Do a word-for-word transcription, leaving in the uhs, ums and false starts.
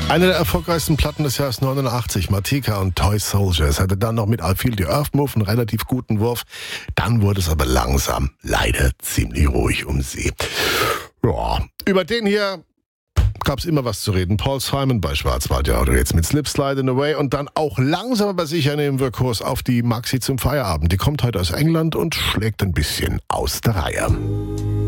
Eine der erfolgreichsten Platten des Jahres neunundachtzig, Martika und Toy Soldiers, hatte dann noch mit I Feel the Earth Move einen relativ guten Wurf. Dann wurde es aber langsam leider ziemlich ruhig um sie. Ja, über den hier gab es immer was zu reden. Paul Simon bei Schwarzwald, ja, oder jetzt mit Slip Sliding Away und dann auch langsam aber sicher nehmen wir Kurs auf die Maxi zum Feierabend. Die kommt heute aus England und schlägt ein bisschen aus der Reihe.